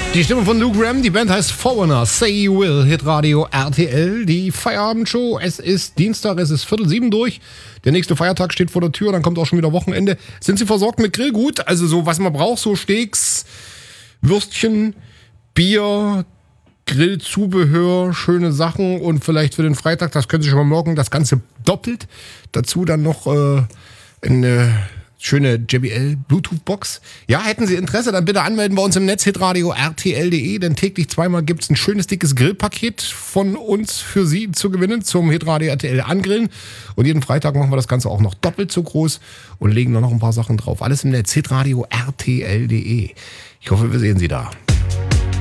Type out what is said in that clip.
Die Stimme von Lou Gramm, die Band heißt Foreigner, Say You Will, Hitradio RTL, die Feierabendshow. Es ist Dienstag, es ist 6:45 durch. Der nächste Feiertag steht vor der Tür, dann kommt auch schon wieder Wochenende. Sind Sie versorgt mit Grillgut? Also so, was man braucht, so Steaks, Würstchen, Bier, Grillzubehör, schöne Sachen und vielleicht für den Freitag, das können Sie schon mal morgen, das Ganze doppelt. Dazu dann noch eine schöne JBL Bluetooth-Box. Ja, hätten Sie Interesse, dann bitte anmelden bei uns im Netz hitradio rtl.de, denn täglich zweimal gibt es ein schönes, dickes Grillpaket von uns für Sie zu gewinnen zum Hitradio RTL Angrillen. Und jeden Freitag machen wir das Ganze auch noch doppelt so groß und legen da noch ein paar Sachen drauf. Alles im Netz hitradio rtl.de. Ich hoffe, wir sehen Sie da.